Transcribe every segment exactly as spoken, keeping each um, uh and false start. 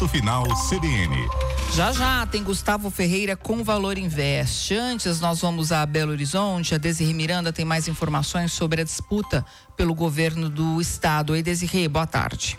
Ponto Final C B N. Já já tem Gustavo Ferreira com Valor Invest. Antes nós vamos a Belo Horizonte. A Desirê Miranda tem mais informações sobre a disputa pelo governo do estado. Ei, Desirê, boa tarde.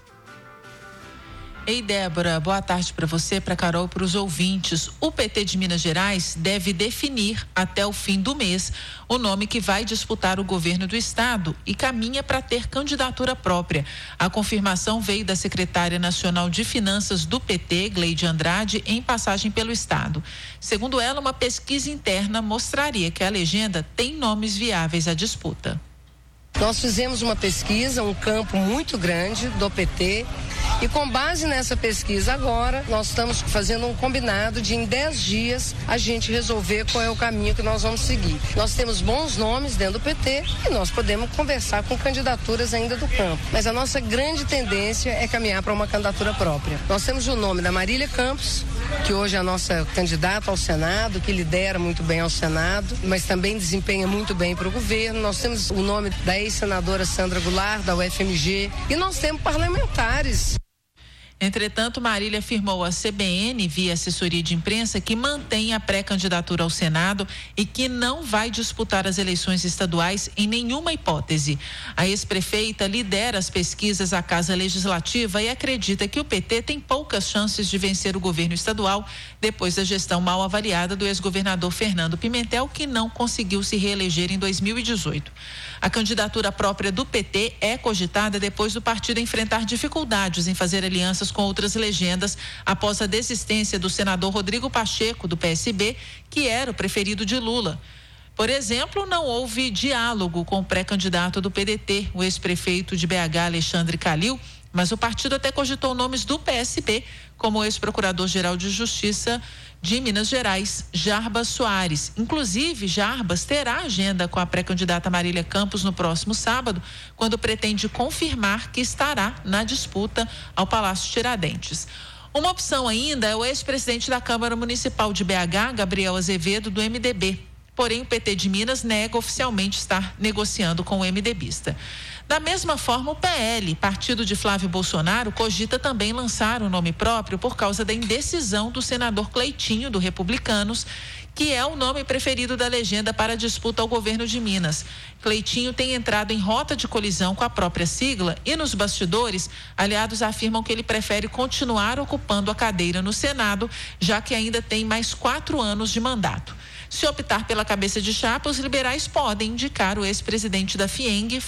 Ei, Débora, boa tarde para você, para Carol, para os ouvintes. O P T de Minas Gerais deve definir até o fim do mês o nome que vai disputar o governo do estado e caminha para ter candidatura própria. A confirmação veio da secretária nacional de Finanças do P T, Gleide Andrade, em passagem pelo estado. Segundo ela, uma pesquisa interna mostraria que a legenda tem nomes viáveis à disputa. Nós fizemos uma pesquisa, um campo muito grande do P T, e com base nessa pesquisa agora, nós estamos fazendo um combinado de em dez dias a gente resolver qual é o caminho que nós vamos seguir. Nós temos bons nomes dentro do P T e nós podemos conversar com candidaturas ainda do campo, mas a nossa grande tendência é caminhar para uma candidatura própria. Nós temos o nome da Marília Campos, que hoje é a nossa candidata ao Senado, que lidera muito bem ao Senado, mas também desempenha muito bem para o governo. Nós temos o nome da ex-senadora Sandra Goulart, da U F M G, e nós temos parlamentares. Entretanto, Marília afirmou à C B N, via assessoria de imprensa, que mantém a pré-candidatura ao Senado e que não vai disputar as eleições estaduais em nenhuma hipótese. A ex-prefeita lidera as pesquisas à Casa Legislativa e acredita que o P T tem poucas chances de vencer o governo estadual depois da gestão mal avaliada do ex-governador Fernando Pimentel, que não conseguiu se reeleger em dois mil e dezoito. A candidatura própria do P T é cogitada depois do partido enfrentar dificuldades em fazer alianças com outras legendas após a desistência do senador Rodrigo Pacheco, do P S B, que era o preferido de Lula. Por exemplo, não houve diálogo com o pré-candidato do P D T, o ex-prefeito de B H, Alexandre Calil, mas o partido até cogitou nomes do P S B, como o ex-procurador-geral de Justiça de Minas Gerais, Jarbas Soares. Inclusive, Jarbas terá agenda com a pré-candidata Marília Campos no próximo sábado, quando pretende confirmar que estará na disputa ao Palácio Tiradentes. Uma opção ainda é o ex-presidente da Câmara Municipal de B H, Gabriel Azevedo, do M D B. Porém, o P T de Minas nega oficialmente estar negociando com o MDBista. Da mesma forma, o P L, partido de Flávio Bolsonaro, cogita também lançar o nome próprio por causa da indecisão do senador Cleitinho, do Republicanos, que é o nome preferido da legenda para a disputa ao governo de Minas. Cleitinho tem entrado em rota de colisão com a própria sigla e, nos bastidores, aliados afirmam que ele prefere continuar ocupando a cadeira no Senado, já que ainda tem mais quatro anos de mandato. Se optar pela cabeça de chapa, os liberais podem indicar o ex-presidente da FIENG,